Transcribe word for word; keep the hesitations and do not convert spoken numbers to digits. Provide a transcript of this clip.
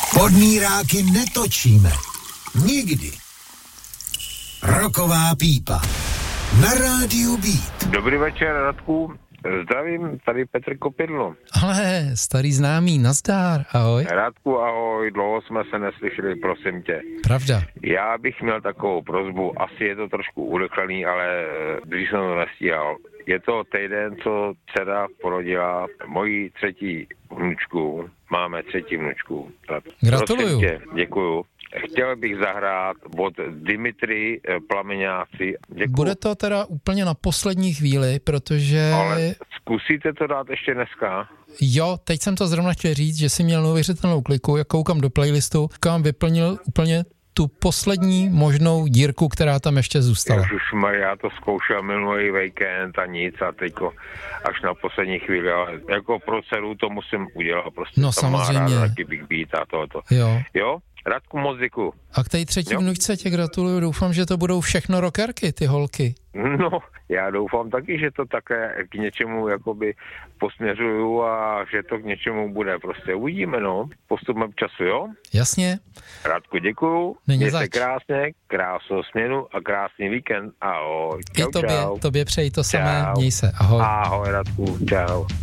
Podmíráky netočíme. Nikdy. Roková pípa. Na rádiu Beat. Dobrý večer, Radku. Zdravím, tady Petr Kopidlo. Ale, starý známý, nazdár, ahoj. Radku, ahoj, dlouho jsme se neslyšeli, prosím tě. Pravda. Já bych měl takovou prosbu, asi je to trošku urychlený, ale když jsem to nestíhal. Je to týden, co dcera porodila moji třetí vnučku. Máme třetí vnučku. Tak, gratuluju. Tě, děkuju. Chtěl bych zahrát od Dimitry Plameňáci. Děkuju. Bude to teda úplně na poslední chvíli, protože... Ale zkusíte to dát ještě dneska? Jo, teď jsem to zrovna chtěl říct, že jsi měl neuvěřitelnou kliku, jak koukám do playlistu, kam vyplnil úplně tu poslední možnou dírku, která tam ještě zůstala. Ježišmarja, já to zkoušel minulý víkend a nic a teďko až na poslední chvíli, ale jako pro dceru to musím udělat, prostě no, tam samozřejmě. Má rád taky Big Beat a tohoto. Jo. Jo? Radku, moc děkuju. A k té třetí jo? vnučce tě gratuluju, doufám, že to budou všechno rockerky, ty holky. No, já doufám taky, že to také k něčemu jakoby posměřuju a že to k něčemu bude. Prostě uvidíme, no. Postupem času, jo? Jasně. Radku, děkuju. Není Mějte krásně, krásnou směnu a krásný víkend. Ahoj. Čau, I tobě, čau. tobě přeji to samé. Čau. Měj se. Ahoj. Ahoj, Radku. Čau.